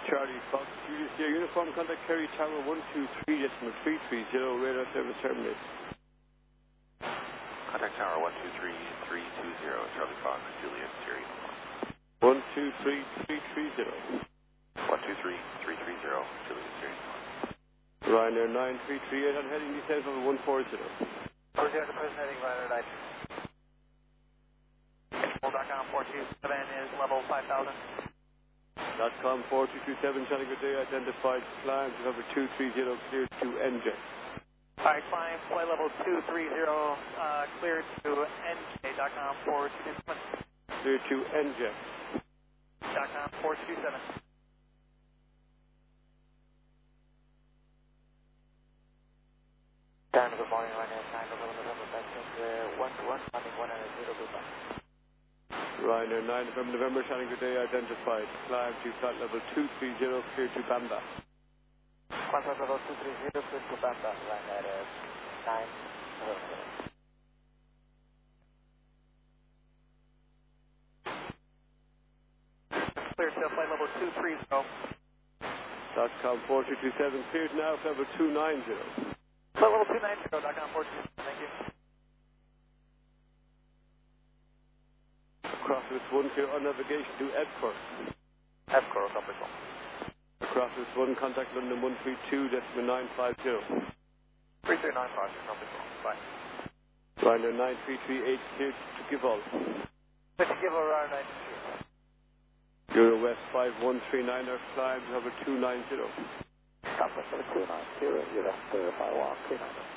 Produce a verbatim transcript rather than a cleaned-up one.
Charlie Fox, Julius Deer, uniform contact Kerry Tower one two three decimal three three zero, radar service terminated. Contact Tower one two three three two zero, Charlie Fox, Julius Deer. one two three three three zero. one two three three three zero, Julius Deer. Ryanair nine three three eight on heading descent over one four zero. four zero to present heading Ryanair nine. dot com four two seven is level five thousand. dot com four two two seven, Charlie, good day, identified, climb to cover two three zero, cleared to N J. Alright, climb, flight level two three zero, uh, cleared to N J, dot com four two two seven. Cleared to N J. dot com four two two seven. Down to the volume right now, nine November, November, November, one to one, landing one hundred zero, goodbye. Ryanair nine November, November, Charlie, good day, identified, climb to flight level two three zero, cleared to Bamba. Flight level two three zero, cleared to Bamba, Ryanair nine November. Cleared to flight level two three zero. dot com four two two seven, cleared now, level two nine zero. Flight level two nine zero, dot com four two two seven, thank you. Crossers one, clear on navigation to Edford. Edford, copy. Crossers one, contact London one three two decimal nine five zero. three three nine five, copy. Bye. Ryanair nine three three eight, cleared to Givol. Let's give a round nine two. Euro West five one three nine, our climb, number two nine zero. Contact number two nine zero, you left verify one, three nine zero.